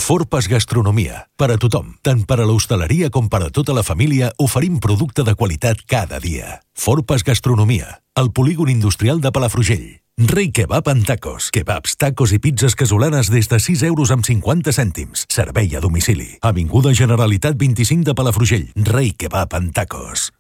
Forpas Gastronomia. Per a tothom, tant per a l'hostaleria com per a tota la família, oferim producte de qualitat cada dia. Forpas Gastronomia, al polígon industrial de Palafrugell. Rei Kebab en tacos. Kebabs, tacos i pizzas casolanes des de 6 euros amb 50 cèntims. Servei a domicili. Avinguda Generalitat 25 de Palafrugell. Rei Kebab en tacos.